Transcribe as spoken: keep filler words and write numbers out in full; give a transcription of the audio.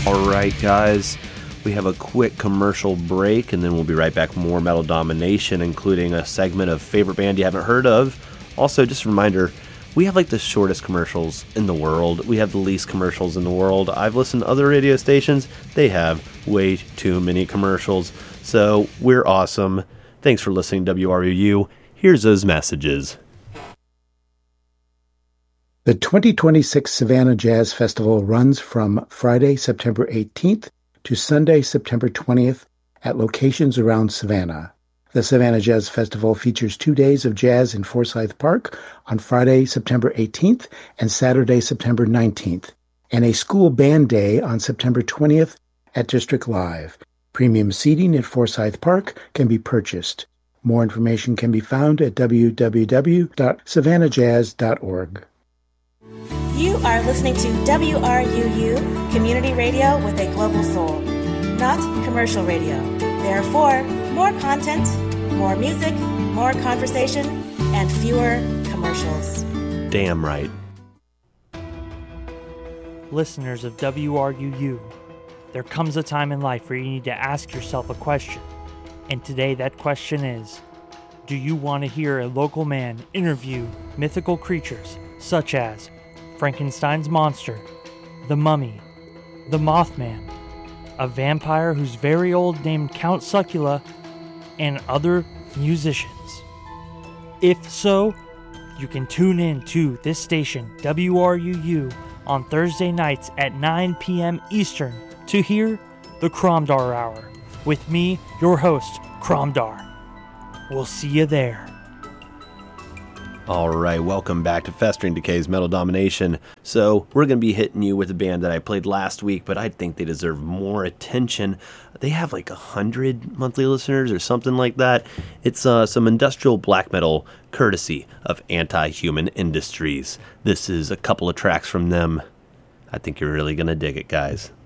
All right, guys, we have a quick commercial break, and then we'll be right back with more Metal Domination, including a segment of favorite band you haven't heard of. Also, just a reminder, we have like the shortest commercials in the world. We have the least commercials in the world. I've listened to other radio stations. They have way too many commercials. So we're awesome. Thanks for listening to W R U U. Here's those messages. The twenty twenty-six Savannah Jazz Festival runs from Friday, September eighteenth to Sunday, September twentieth at locations around Savannah. The Savannah Jazz Festival features two days of jazz in Forsyth Park on Friday, September eighteenth and Saturday, September nineteenth, and a school band day on September twentieth at District Live. Premium seating at Forsyth Park can be purchased. More information can be found at w w w dot savannah jazz dot org. You are listening to W R U U, community radio with a global soul, not commercial radio. Therefore, more content, more music, more conversation, and fewer commercials. Damn right. Listeners of W R U U, there comes a time in life where you need to ask yourself a question. And today that question is, do you want to hear a local man interview mythical creatures such as Frankenstein's monster, the mummy, the Mothman, a vampire who's very old named Count Succula, and other musicians? If so, you can tune in to this station, W R U U, on Thursday nights at nine p.m. Eastern to hear the Cromdar Hour with me, your host, Cromdar. We'll see you there. All right, welcome back to Festering Decay's Metal Domination. So we're going to be hitting you with a band that I played last week, but I think they deserve more attention. They have like a hundred monthly listeners or something like that. It's uh, some industrial black metal courtesy of Anti-Human Industries. This is a couple of tracks from them. I think you're really going to dig it, guys.